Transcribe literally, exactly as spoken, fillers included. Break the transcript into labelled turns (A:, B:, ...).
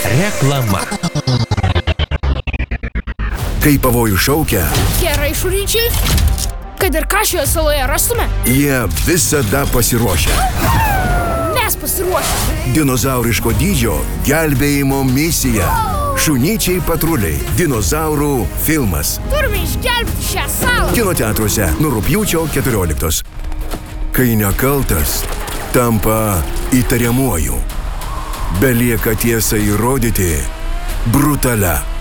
A: Reklama.
B: Kai pavojų šaukia,
C: Kerai šuryčiai, kad ir ką šioje saloje rastume,
B: jie visada pasiruošia.
C: mes pasiruošę.
B: Dinozauriško dydžio gelbėjimo misija. Šunyčiai patruliai. Dinozaurų filmas.
C: Turime išgelbėti šią salą.
B: Kino teatruose nuo rugpjūčio keturioliktos. Kai nekaltas tampa įtariamuoju. Belieka tiesą įrodyti brutalia